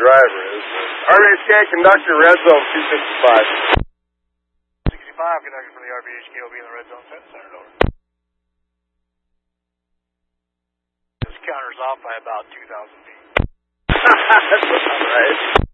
driver is. RVHK conductor, red zone 265. 65, conductor for the RVHK will be in the red zone. Send it over. This counter's off by about 2,000 feet. That's all right.